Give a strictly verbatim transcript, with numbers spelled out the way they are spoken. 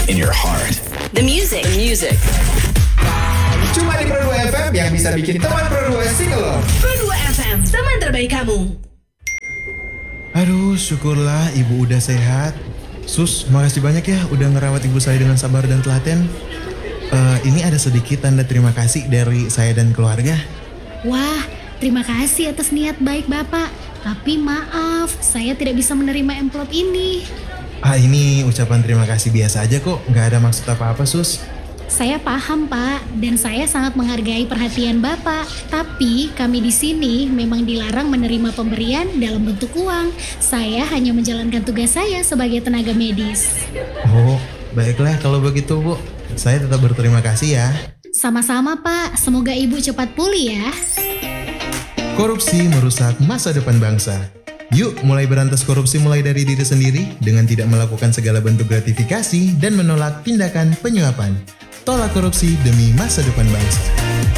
in your heart. The music. The music. Cuma di Pro dua F M yang bisa bikin teman Pro dua single. Pro dua F M, teman terbaik kamu. Aduh, syukurlah ibu udah sehat. Sus, makasih banyak ya udah ngerawat ibu saya dengan sabar dan telaten. Uh, ini ada sedikit tanda terima kasih dari saya dan keluarga. Wah, terima kasih atas niat baik Bapak. Tapi maaf, saya tidak bisa menerima amplop ini. Ah, ini ucapan terima kasih biasa aja kok, nggak ada maksud apa-apa, Sus. Saya paham Pak, dan saya sangat menghargai perhatian Bapak. Tapi kami di sini memang dilarang menerima pemberian dalam bentuk uang. Saya hanya menjalankan tugas saya sebagai tenaga medis. Oh, baiklah kalau begitu Bu. Saya tetap berterima kasih ya. Sama-sama Pak, semoga Ibu cepat pulih ya. Korupsi merusak masa depan bangsa. Yuk mulai berantas korupsi mulai dari diri sendiri dengan tidak melakukan segala bentuk gratifikasi dan menolak tindakan penyuapan. Tolak korupsi demi masa depan bangsa.